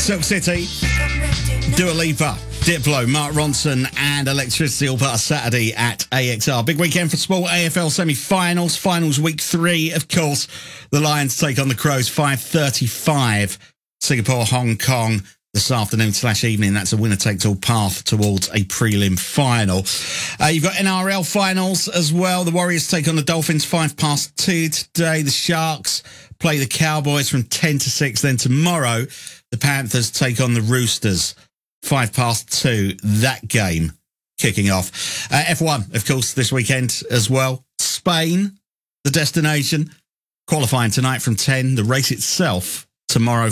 Silk City, Dua Lipa, Diplo, Mark Ronson and Electricity, all part of Saturday at AXR. Big weekend for sport, AFL semi-finals, finals week 3, of course. The Lions take on the Crows, 5:35, Singapore, Hong Kong, this afternoon/evening. That's a winner-takes-all path towards a prelim final. You've got NRL finals as well. The Warriors take on the Dolphins, 2:05 today. The Sharks play the Cowboys from 10 to 6. Then tomorrow, the Panthers take on the Roosters, 2:05. That game kicking off. F1, of course, this weekend as well. Spain, the destination, qualifying tonight from 10. The race itself tomorrow